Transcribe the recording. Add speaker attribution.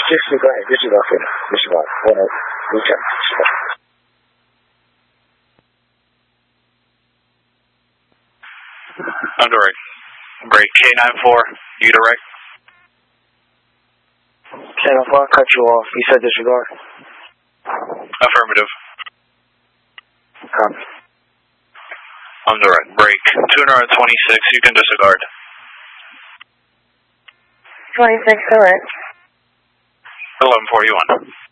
Speaker 1: disregard for now. Disregard. Wanna reach out.
Speaker 2: Undirect. Break. K94, you direct.
Speaker 1: K94, I cut you off. You said disregard.
Speaker 2: Affirmative.
Speaker 1: Copy.
Speaker 2: Undirect. Break. 226, you can disregard.
Speaker 3: 26, correct.
Speaker 2: 1141.